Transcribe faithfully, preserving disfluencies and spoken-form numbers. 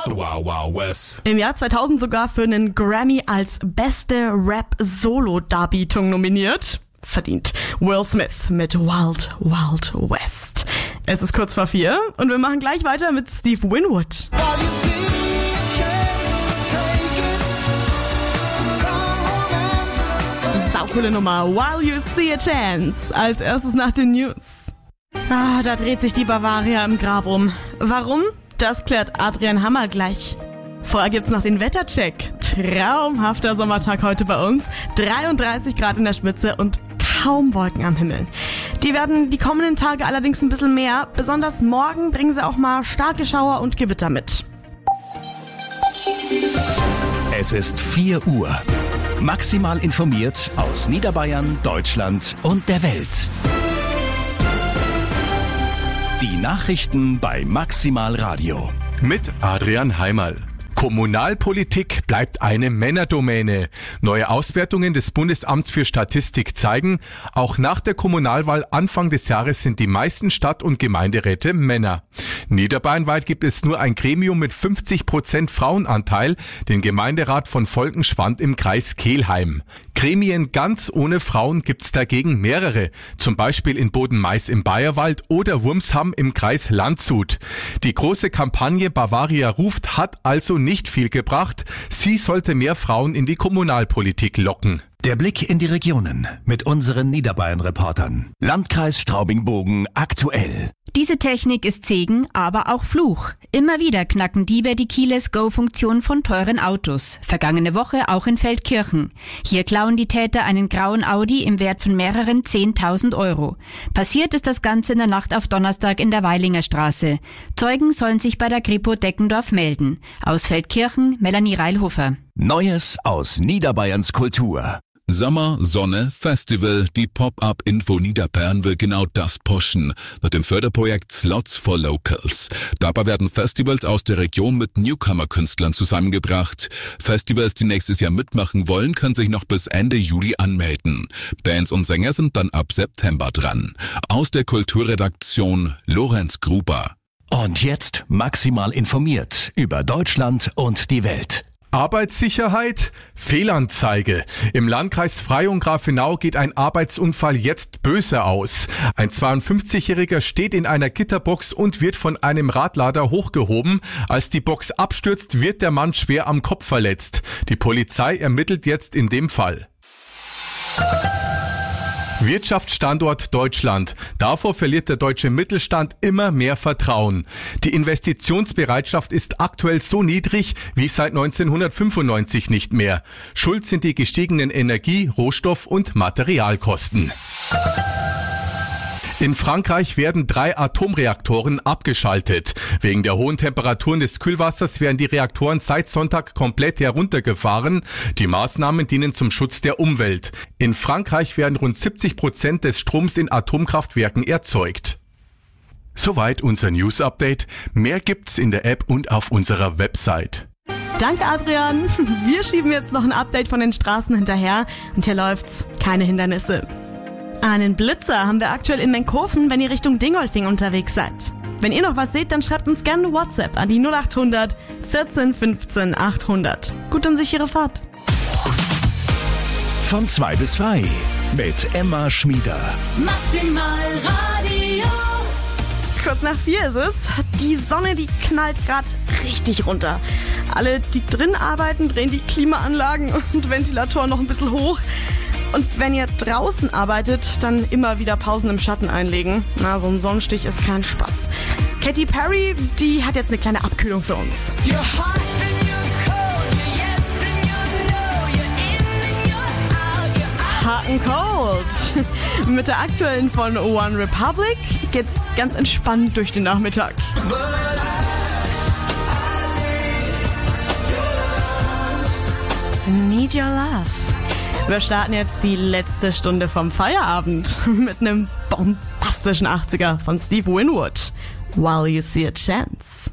Wow Wow West. Im Jahr zweitausend sogar für einen Grammy als beste Rap-Solo-Darbietung nominiert. Verdient. Will Smith mit Wild Wild West. Es ist kurz vor vier und wir machen gleich weiter mit Steve Winwood. Saukoole Nummer, While You See a Chance. Als erstes nach den News. Ah, da dreht sich die Bavaria im Grab um. Warum? Das klärt Adrian Hammer gleich. Vorher gibt's noch den Wettercheck. Traumhafter Sommertag heute bei uns. dreiunddreißig Grad in der Spitze und kaum Wolken am Himmel. Die werden die kommenden Tage allerdings ein bisschen mehr. Besonders morgen bringen sie auch mal starke Schauer und Gewitter mit. Es ist vier Uhr. Maximal informiert aus Niederbayern, Deutschland und der Welt. Die Nachrichten bei Maximal Radio. Mit Adrian Heimerl. Kommunalpolitik bleibt eine Männerdomäne. Neue Auswertungen des Bundesamts für Statistik zeigen, auch nach der Kommunalwahl Anfang des Jahres sind die meisten Stadt- und Gemeinderäte Männer. Niederbayernweit gibt es nur ein Gremium mit fünfzig Prozent Frauenanteil, den Gemeinderat von Volkenschwand im Kreis Kelheim. Gremien ganz ohne Frauen gibt's dagegen mehrere, zum Beispiel in Boden-Mais im Bayerwald oder Wurmsham im Kreis Landshut. Die große Kampagne Bavaria ruft hat also nicht viel gebracht. Sie sollte mehr Frauen in die Kommunalpolitik locken. Der Blick in die Regionen mit unseren Niederbayern-Reportern. Landkreis Straubing-Bogen aktuell. Diese Technik ist Segen, aber auch Fluch. Immer wieder knacken Diebe die Keyless-Go-Funktion von teuren Autos. Vergangene Woche auch in Feldkirchen. Hier klauen die Täter einen grauen Audi im Wert von mehreren zehntausend Euro. Passiert ist das Ganze in der Nacht auf Donnerstag in der Weilinger Straße. Zeugen sollen sich bei der Kripo Deckendorf melden. Aus Feldkirchen, Melanie Reilhofer. Neues aus Niederbayerns Kultur. Sommer, Sonne, Festival, die Pop-Up-Info Niederbayern will genau das pushen mit dem Förderprojekt Slots for Locals. Dabei werden Festivals aus der Region mit Newcomer-Künstlern zusammengebracht. Festivals, die nächstes Jahr mitmachen wollen, können sich noch bis Ende Juli anmelden. Bands und Sänger sind dann ab September dran. Aus der Kulturredaktion Lorenz Gruber. Und jetzt maximal informiert über Deutschland und die Welt. Arbeitssicherheit? Fehlanzeige. Im Landkreis Freyung-Grafenau geht ein Arbeitsunfall jetzt böse aus. Ein zweiundfünfzigjähriger steht in einer Gitterbox und wird von einem Radlader hochgehoben. Als die Box abstürzt, wird der Mann schwer am Kopf verletzt. Die Polizei ermittelt jetzt in dem Fall. Wirtschaftsstandort Deutschland. Davor verliert der deutsche Mittelstand immer mehr Vertrauen. Die Investitionsbereitschaft ist aktuell so niedrig wie seit neunzehnhundertfünfundneunzig nicht mehr. Schuld sind die gestiegenen Energie-, Rohstoff- und Materialkosten. In Frankreich werden drei Atomreaktoren abgeschaltet. Wegen der hohen Temperaturen des Kühlwassers werden die Reaktoren seit Sonntag komplett heruntergefahren. Die Maßnahmen dienen zum Schutz der Umwelt. In Frankreich werden rund siebzig Prozent des Stroms in Atomkraftwerken erzeugt. Soweit unser News-Update. Mehr gibt's in der App und auf unserer Website. Danke, Adrian. Wir schieben jetzt noch ein Update von den Straßen hinterher. Und hier läuft's. Keine Hindernisse. Einen Blitzer haben wir aktuell in Menkhofen, wenn ihr Richtung Dingolfing unterwegs seid. Wenn ihr noch was seht, dann schreibt uns gerne WhatsApp an die null acht hundert vierzehn fünfzehn achthundert. Gut und sichere Fahrt. Von zwei bis drei mit Emma Schmieder. Maximal Radio. Kurz nach vier ist es. Die Sonne, die knallt gerade richtig runter. Alle, die drin arbeiten, drehen die Klimaanlagen und Ventilatoren noch ein bisschen hoch. Und wenn ihr draußen arbeitet, dann immer wieder Pausen im Schatten einlegen. Na, so ein Sonnenstich ist kein Spaß. Katy Perry, die hat jetzt eine kleine Abkühlung für uns. Hot and Cold. Mit der aktuellen von One Republic geht's ganz entspannt durch den Nachmittag. Need Your Love. Wir starten jetzt die letzte Stunde vom Feierabend mit einem bombastischen achtziger von Steve Winwood. While You See a Chance.